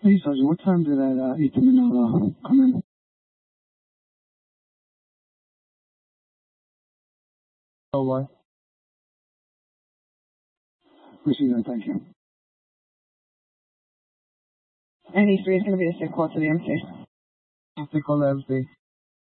Hey, Sergeant, what time did that Ethan Manila come in? Oh, why? Appreciate that, thank you. And E3 is going to be a sick call to the MC. I'll take all the MC.